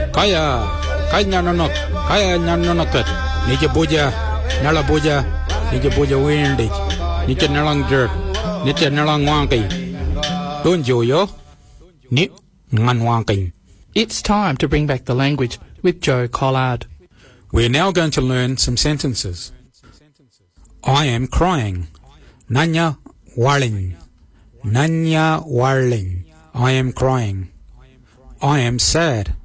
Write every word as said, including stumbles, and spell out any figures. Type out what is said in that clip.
Kaya, kaya nanok, kaya nanonokat. Nike boja, nala boja, nike boja windy. Nike nalang jerk, nike nalang wanky. Don't yo, ni ngan wanky. It's time to bring back the language with Joe Collard. We're now going to learn some sentences. I am crying. Nanya warling. Nanya warling. I am crying. I am sad.